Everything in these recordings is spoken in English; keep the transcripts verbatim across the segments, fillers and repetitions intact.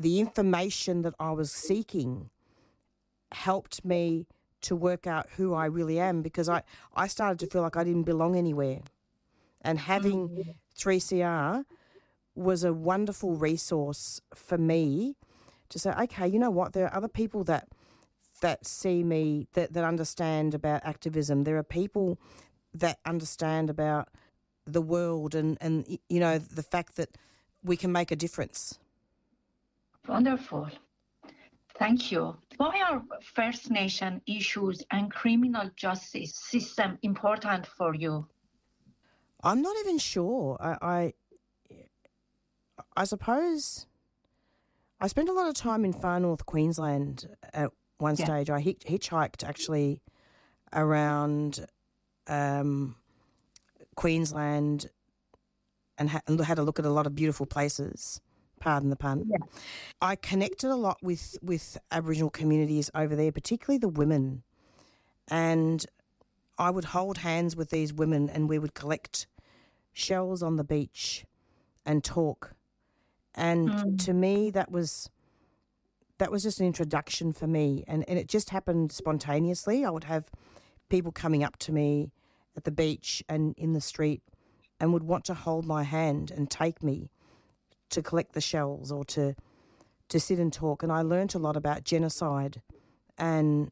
the information that I was seeking helped me to work out who I really am, because I, I started to feel like I didn't belong anywhere. And having mm-hmm. three C R was a wonderful resource for me to say, okay, you know what, there are other people that that see me, that, that understand about activism. There are people that understand about the world and, and, you know, the fact that we can make a difference. Wonderful. Thank you. Why are First Nation issues and criminal justice system important for you? I'm not even sure. I, I, I suppose I spent a lot of time in far north Queensland at one yeah. stage. I hitch, hitchhiked actually around um, Queensland and, ha- and had a look at a lot of beautiful places. Pardon the pun. Yeah. I connected a lot with, with Aboriginal communities over there, particularly the women. And I would hold hands with these women and we would collect shells on the beach and talk. And mm. to me, that was that was just an introduction for me. And, and it just happened spontaneously. I would have people coming up to me at the beach and in the street and would want to hold my hand and take me to collect the shells or to to sit and talk. And I learnt a lot about genocide and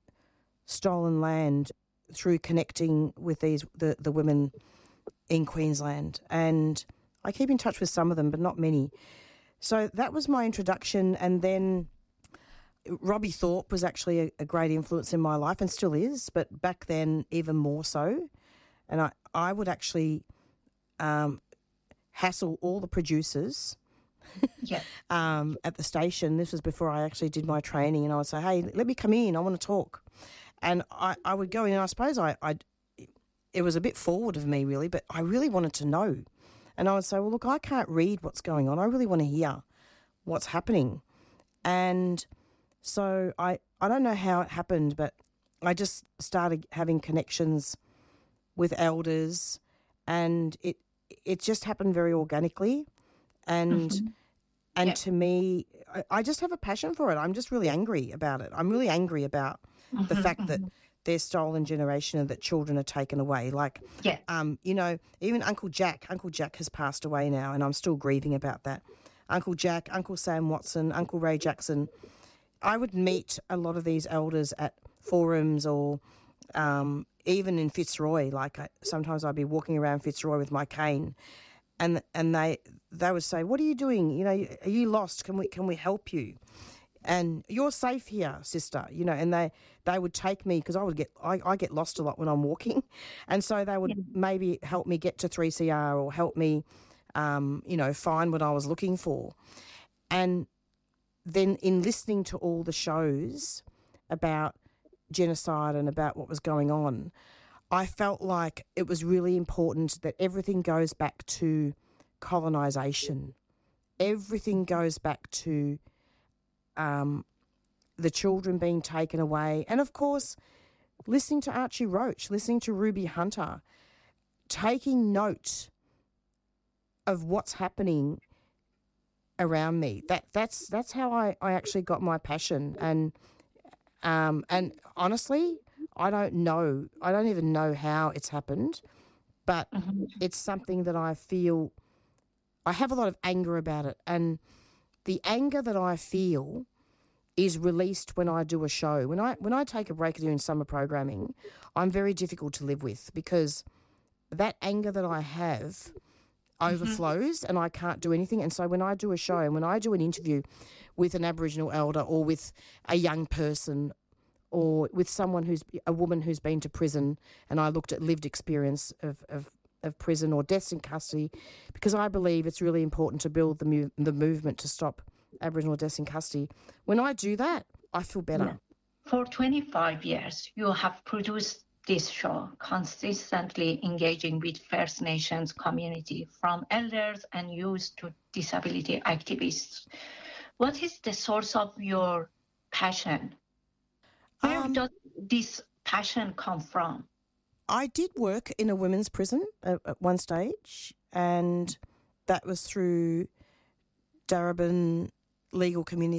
stolen land through connecting with these the, the women in Queensland. And I keep in touch with some of them, but not many. So that was my introduction. And then Robbie Thorpe was actually a, a great influence in my life and still is, but back then even more so. And I, I would actually um, hassle all the producers yeah. um, at the station. This was before I actually did my training, and I would say, hey, let me come in, I want to talk. And I, I would go in, and I suppose I, I, it was a bit forward of me really, but I really wanted to know. And I would say, well, look, I can't read what's going on. I really want to hear what's happening. And so I, I don't know how it happened, but I just started having connections with elders, and it it just happened very organically. And mm-hmm. and yeah. to me, I, I just have a passion for it. I'm just really angry about it. I'm really angry about mm-hmm. the fact that there's stolen generation and that children are taken away. Like, yeah. um, you know, even Uncle Jack, Uncle Jack has passed away now, and I'm still grieving about that. Uncle Jack, Uncle Sam Watson, Uncle Ray Jackson. I would meet a lot of these elders at forums or um, even in Fitzroy. Like I, sometimes I'd be walking around Fitzroy with my cane, and and they they would say, "What are you doing? You know, are you lost? Can we can we help you? And you're safe here, sister." You know, and they, they would take me because I would get I, I get lost a lot when I'm walking, and so they would yeah. maybe help me get to three C R or help me, um, you know, find what I was looking for, and then in listening to all the shows about genocide and about what was going on, I felt like it was really important that everything goes back to colonisation. Everything goes back to um, the children being taken away. And, of course, listening to Archie Roach, listening to Ruby Hunter, taking note of what's happening around me. That that's that's how I, I actually got my passion. And um and honestly, I don't know. I don't even know how it's happened, but mm-hmm. it's something that I feel I have a lot of anger about it. And the anger that I feel is released when I do a show. When I when I take a break during summer programming, I'm very difficult to live with because that anger that I have overflows mm-hmm. and I can't do anything. And so when I do a show and when I do an interview with an Aboriginal elder or with a young person or with someone who's a woman who's been to prison, and I looked at lived experience of, of, of prison or deaths in custody, because I believe it's really important to build the move, the movement to stop Aboriginal deaths in custody. When I do that, I feel better. Yeah. For twenty-five years, you have produced this show, consistently engaging with First Nations community, from elders and youth to disability activists. What is the source of your passion? Where um, does this passion come from? I did work in a women's prison at, at one stage, and that was through Darebin Legal Community